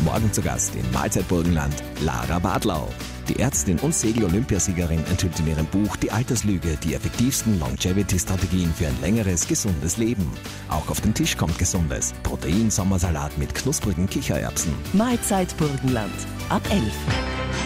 Morgen zu Gast in Mahlzeit Burgenland Lara Badlau. Die Ärztin und Segel-Olympiasiegerin enthüllt in ihrem Buch Die Alterslüge, die effektivsten Longevity-Strategien für ein längeres, gesundes Leben. Auch auf den Tisch kommt Gesundes. Protein-Sommersalat mit knusprigen Kichererbsen. Mahlzeit Burgenland. Ab 11.